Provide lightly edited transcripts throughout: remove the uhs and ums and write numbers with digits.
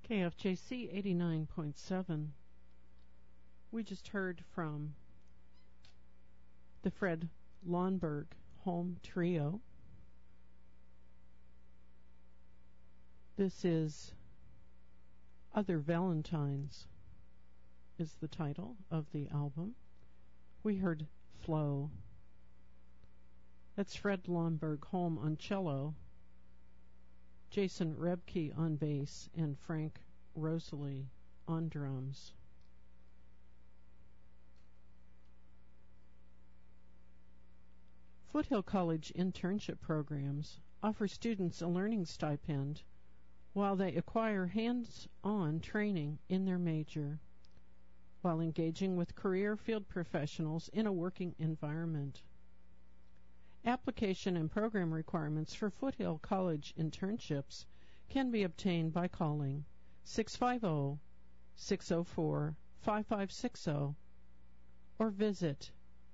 KFJC 89.7. We just heard from the Fred Lomberg Home Trio. This is Other Valentines is the title of the album. We heard Flow. That's Fred Lomberg Home on cello, Jason Rebke on bass, and Frank Rosalie on drums. Foothill College internship programs offer students a learning stipend while they acquire hands-on training in their major, while engaging with career field professionals in a working environment. Application and program requirements for Foothill College internships can be obtained by calling 650-604-5560 or visit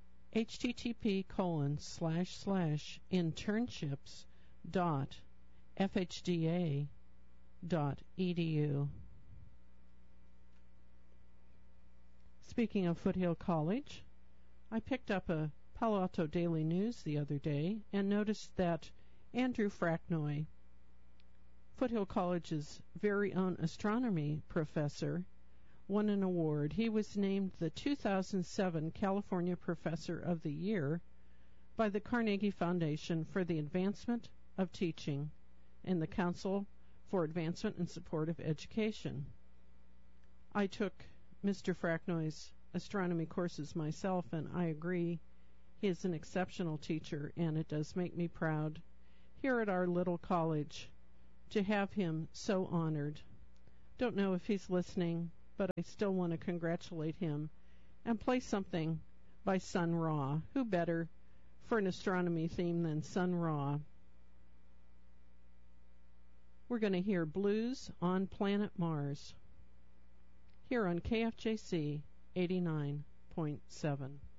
http://internships.fhda.edu. Speaking of Foothill College, I picked up a Palo Alto Daily News the other day and noticed that Andrew Fracknoy, Foothill College's very own astronomy professor, won an award. He was named the 2007 California Professor of the Year by the Carnegie Foundation for the Advancement of Teaching and the Council for Advancement and Support of Education. I took Mr. Fracknoy's astronomy courses myself, and I agree he is an exceptional teacher, and it does make me proud here at our little college to have him so honored. Don't know if he's listening, but I still want to congratulate him and play something by Sun Ra. Who better for an astronomy theme than Sun Ra? We're going to hear Blues on Planet Mars here on KFJC 89.7.